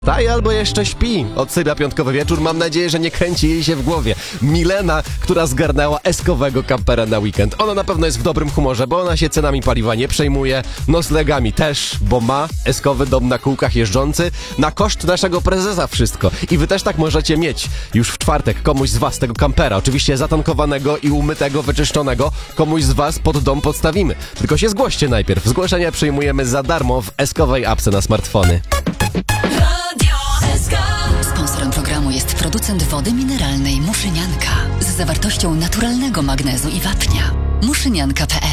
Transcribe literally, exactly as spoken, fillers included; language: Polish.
Taj albo jeszcze śpi. Odsyła piątkowy wieczór. Mam nadzieję, że nie kręci jej się w głowie. Milena, która zgarnęła eskowego kampera na weekend. Ona na pewno jest w dobrym humorze, bo ona się cenami paliwa nie przejmuje. Noclegami też, bo ma eskowy dom na kółkach jeżdżący. Na koszt naszego prezesa wszystko. I wy też tak możecie mieć. Już w czwartek komuś z was tego kampera. Oczywiście zatankowanego i umytego, wyczyszczonego. Komuś z was pod dom podstawimy. Tylko się zgłoście najpierw. Zgłoszenia przyjmujemy za darmo w eskowej apce na smartfony. Sponsorem programu jest producent wody mineralnej Muszynianka z zawartością naturalnego magnezu i wapnia. muszynianka kropka pe el